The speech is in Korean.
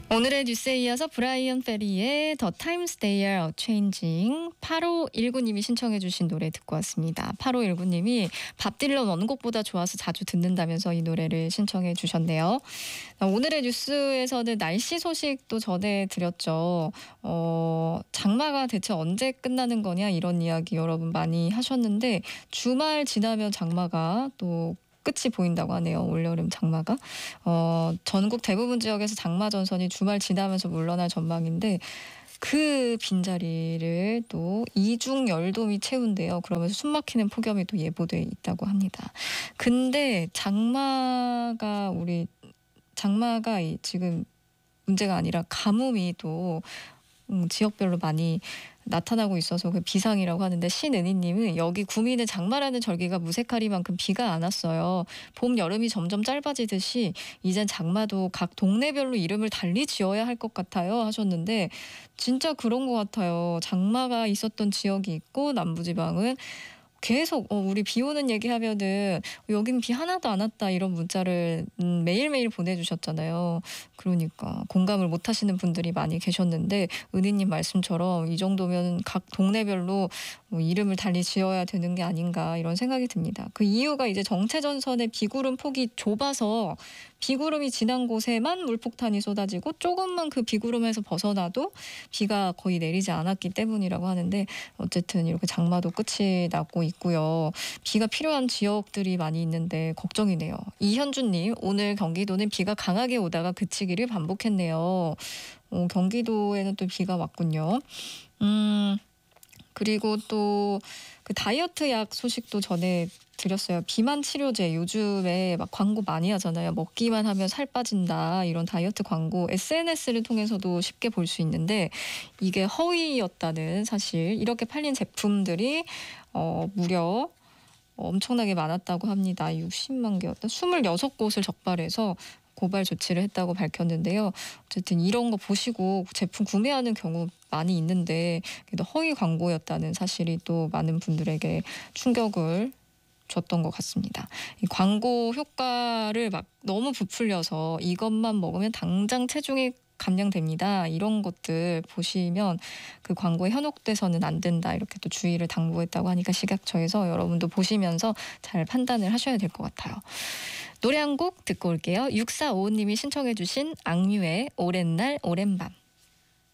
오늘의 뉴스에 이어서 브라이언 페리의 The Times They Are Changing 8519님이 신청해 주신 노래 듣고 왔습니다. 8519님이 밥 딜런 원곡보다 좋아서 자주 듣는다면서 이 노래를 신청해 주셨네요. 오늘의 뉴스에서는 날씨 소식도 전해드렸죠. 장마가 대체 언제 끝나는 거냐 이런 이야기 여러분 많이 하셨는데 주말 지나면 장마가 또 끝이 보인다고 하네요. 올여름 장마가. 전국 대부분 지역에서 장마 전선이 주말 지나면서 물러날 전망인데 그 빈자리를 또 이중 열돔이 채운대요. 그러면서 숨막히는 폭염이 또 예보돼 있다고 합니다. 근데 장마가 지금 문제가 아니라 가뭄이 또 지역별로 많이 나타나고 있어서 그 비상이라고 하는데 신은희님은 여기 구미는 장마라는 절기가 무색하리만큼 비가 안 왔어요. 봄 여름이 점점 짧아지듯이 이젠 장마도 각 동네별로 이름을 달리 지어야 할 것 같아요 하셨는데 진짜 그런 것 같아요. 장마가 있었던 지역이 있고 남부지방은 계속 우리 비 오는 얘기하면은 여긴 비 하나도 안 왔다 이런 문자를 매일매일 보내주셨잖아요. 그러니까 공감을 못 하시는 분들이 많이 계셨는데 은희님 말씀처럼 이 정도면 각 동네별로 이름을 달리 지어야 되는 게 아닌가 이런 생각이 듭니다. 그 이유가 이제 정체전선의 비구름 폭이 좁아서 비구름이 지난 곳에만 물폭탄이 쏟아지고 조금만 그 비구름에서 벗어나도 비가 거의 내리지 않았기 때문이라고 하는데 어쨌든 이렇게 장마도 끝이 나고 있고요. 비가 필요한 지역들이 많이 있는데 걱정이네요. 이현주님, 오늘 경기도는 비가 강하게 오다가 그치기를 반복했네요. 경기도에는 또 비가 왔군요. 그리고 또 그 다이어트 약 소식도 전해드렸어요. 비만 치료제 요즘에 막 광고 많이 하잖아요. 먹기만 하면 살 빠진다 이런 다이어트 광고 SNS를 통해서도 쉽게 볼 수 있는데 이게 허위였다는 사실 이렇게 팔린 제품들이 무려 엄청나게 많았다고 합니다. 60만 개였다. 26곳을 적발해서 고발 조치를 했다고 밝혔는데요. 어쨌든 이런 거 보시고 제품 구매하는 경우 많이 있는데 그래도 허위 광고였다는 사실이 또 많은 분들에게 충격을 줬던 것 같습니다. 이 광고 효과를 막 너무 부풀려서 이것만 먹으면 당장 체중이 감량됩니다. 이런 것들 보시면 그 광고에 현혹돼서는 안 된다. 이렇게 또 주의를 당부했다고 하니까 식약처에서 여러분도 보시면서 잘 판단을 하셔야 될 것 같아요. 노래 한 곡 듣고 올게요. 6455님이 신청해 주신 악뮤의 오랜 날 오랜 밤.